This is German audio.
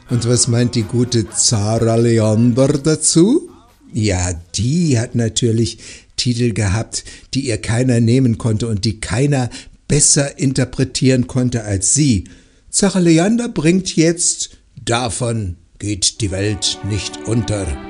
Und was meint die gute Zara Leander dazu? Ja, die hat natürlich Titel gehabt, die ihr keiner nehmen konnte und die keiner besser interpretieren konnte als sie. Zara Leander bringt jetzt »Davon geht die Welt nicht unter«.